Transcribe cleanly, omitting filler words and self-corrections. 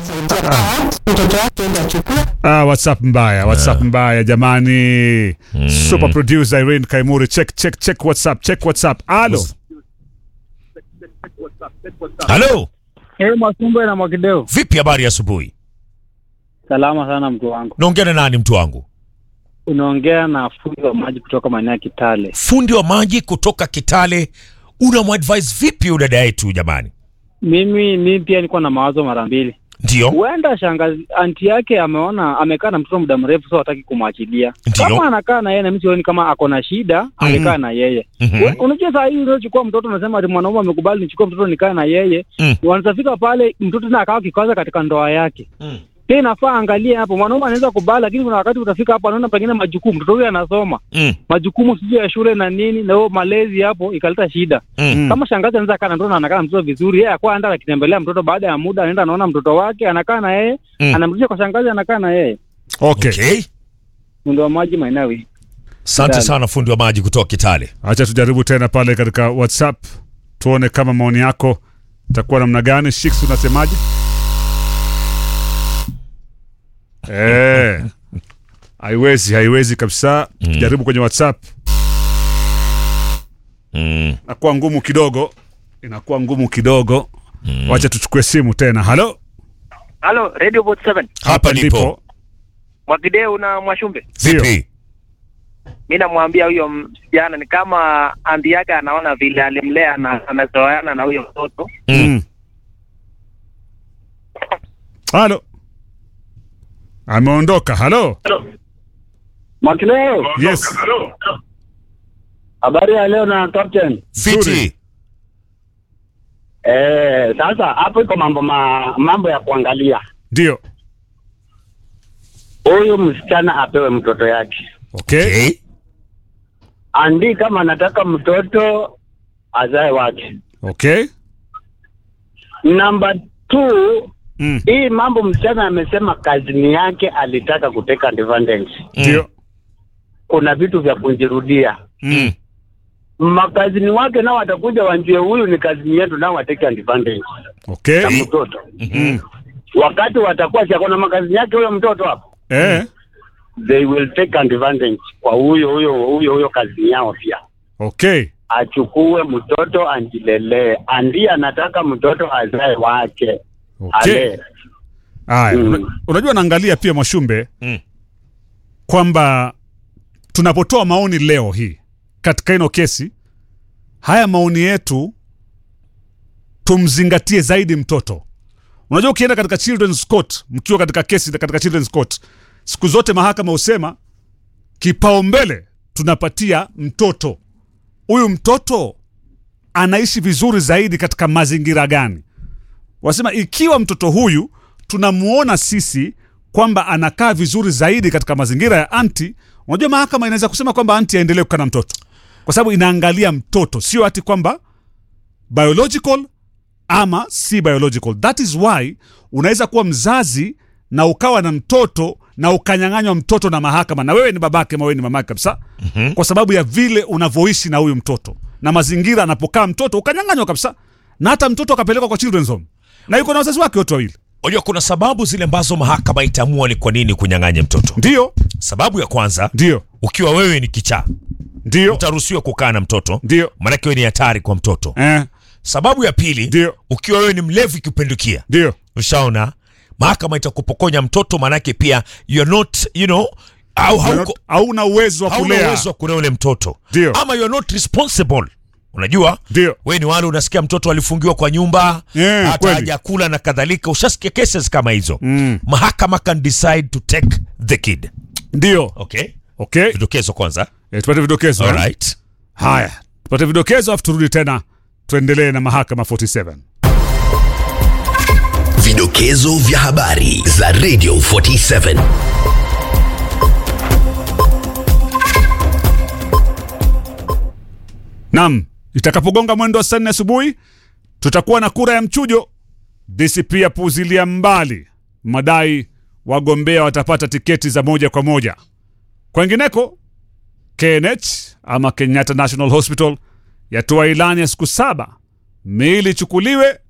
mtoto wake ndio achukue. WhatsApp mbaya jamani. Super producer Irene Kaimuri, check WhatsApp. Halo. Masumbe na Mwakideo. Vipi habari asubuhi? Salama sana mtu wangu. Naongea na nani mtu wangu? Unaongea na fundi wa maji kutoka maeneo ya Kitale. Fundi wa maji kutoka Kitale. Unamwadvise vipi udada yetu jamani? Mimi pia nilikuwa na mawazo mara mbili. Ndio. Huenda shangazi anti yake amekaa na mtoto muda mrefu, so hataki kumwachilia. Kama anakaa na yeye na mimi sioni kama ako na shida, amekaa na yeye. Unajua saa hii unachukua mtoto unasema ati mwanaume amekubali nichukue mtoto nikae na yeye. Wanafika pale mtoto na akawa kikwaza katika ndoa yake. Tena nafaa angalie hapo, mwanaume anaweza kubali, lakini kuna wakati utafika hapo anaona pengine majukumu mtoto huyu anasoma. Majukumu sije ya shule na nini na hiyo malezi hapo ikaleta shida. Kama shangazi anaweza kaa na mtoto na anakaa mtoto vizuri, yeye akwa anda akitembelea mtoto, baada ya muda anaenda anaona mtoto wake anakaa na yeye, anamrudisha kwa shangazi anakaa na yeye. Okay. Fundi wa maji Mainawi. Asante sana fundi wa maji kutoka Kitale. Acha tujaribu tena pale katika WhatsApp tuone kama maoni yako itakuwa namna gani. Shix, unasemaje? Haiwezi kabisa. Jaribu kwenye WhatsApp. Inakuwa ngumu kidogo. Wacha tuchukue simu tena. Halo, Radio Bot 7. Hapa nipo. Mwakideu na Mwashumbe. Vipi? Mimi namwambia huyo msichana ni kama andi yake anaona vile alimlea na amezoeana na huyo mtoto. Halo. Ameondoka. Halo. Mwakideu. Yes. Habari ya leo na captain. Fiti. Sasa hapo iko mambo ya kuangalia. Ndio. Huyu msichana apewe mtoto yake. Okay. Andi kama anataka mtoto azae wake. Okay. Number 2, hii mambo msichana amesema kazini yake alitaka kuteka advantage. Ndio. Kuna vitu vya kujirudia. Makazini wake nao watakuja wanjie huyu ni kazini yetu, nao wateke advantage. Okay. Kama mtoto. Wakati watakuwa si akona makazini yake huyo mtoto hapo. They will take advantage kwa huyo kazini yao pia. Okay. Achukue mtoto anjilelee. Andi anataka mtoto azae wake. Okay. Unajua naangalia pia Mwashumbe kwamba tunapotoa maoni leo hii katika ino kesi, haya maoni yetu tumzingatie zaidi mtoto. Unajua ukienda katika Children's Court, mkiwa katika kesi katika Children's Court, siku zote mahakama husema kipaumbele tunapatia mtoto. Huyu mtoto anaishi vizuri zaidi katika mazingira gani? Wasema ikiwa mtoto huyu tunamuona sisi kwamba anakaa vizuri zaidi katika mazingira ya anti, unajua mahakama inaweza kusema kwamba anti aendelee kukaa na mtoto, kwa sababu inaangalia mtoto, sio ati kwamba biological ama si biological. That is why unaweza kuwa mzazi na ukawa na mtoto na ukanyang'anywa mtoto na mahakama, na wewe ni babake ama wewe ni mamake kabisa, kwa sababu ya vile unavyoishi na huyu mtoto na mazingira anapokaa mtoto, ukanyang'anywa kabisa, na hata mtoto akapelekwa kwa children's home na yuko na wazazi wake wote wawili. Unajua kuna sababu zile ambazo mahakama itaamua ni kwa nini kunyang'anya mtoto. Ndio. Sababu ya kwanza, ndio, ukiwa wewe ni kichaa, ndio utaruhusiwa kukaa na mtoto. Ndio. Maana wewe ni hatari kwa mtoto. Sababu ya pili, ndio, ukiwa wewe ni mlevi kupindukia. Ndio. Ushaona? Mahakama itakupokonya mtoto, manake pia you're not, hauna uwezo wa kulea. Hauna uwezo wa kulea ule mtoto. Ndio. Ama you're not responsible. Unajua? Ndio. Wewe ni wale unasikia mtoto alifungiwa kwa nyumba, hata hajakula na kadhalika. Ushasikia cases kama hizo. Mahakama can decide to take the kid. Ndio. Okay. Vidokezo kwanza. Tupate vidokezo. All right. Haya. Tupate vidokezo afu turudi tena tuendelee na mahakama 47. Vidokezo vya habari za Radio 47. Naam, itakapogonga mwendo wa saa 4 asubuhi tutakuwa na kura ya mchujo. DCP yapuuzilia mbali madai wagombea watapata tiketi za moja kwa moja. Kwengineko, KNH ama Kenyatta National Hospital yatoa ilani ya siku 7 miili chukuliwe